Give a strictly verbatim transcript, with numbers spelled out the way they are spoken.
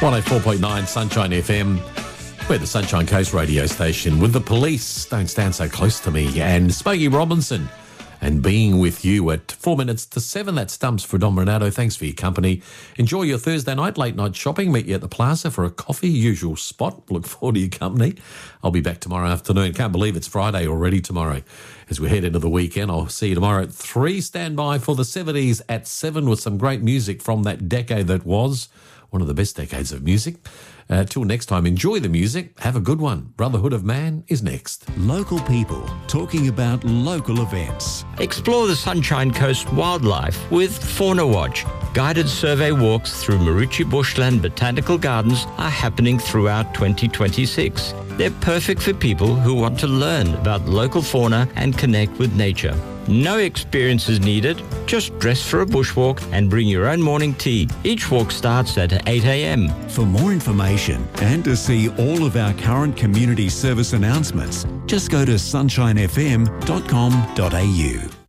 one oh four point nine Sunshine F M. We're the Sunshine Coast radio station with The Police, Don't Stand So Close to Me, and Smokey Robinson. And being with you at four minutes to seven, that's Stumps for Dom Renato. Thanks for your company. Enjoy your Thursday night, late night shopping. Meet you at the Plaza for a coffee, usual spot. Look forward to your company. I'll be back tomorrow afternoon. Can't believe it's Friday already tomorrow. As we head into the weekend, I'll see you tomorrow at three. Stand by for the seventies at seven with some great music from that decade that was. One of the best decades of music. Uh, till next time, enjoy the music. Have a good one. Brotherhood of Man is next. Local people talking about local events. Explore the Sunshine Coast wildlife with Fauna Watch. Guided survey walks through Marucci Bushland Botanical Gardens are happening throughout twenty twenty-six. They're perfect for people who want to learn about local fauna and connect with nature. No experience is needed. Just dress for a bushwalk and bring your own morning tea. Each walk starts at eight a.m. For more information and to see all of our current community service announcements, just go to sunshine f m dot com dot a u.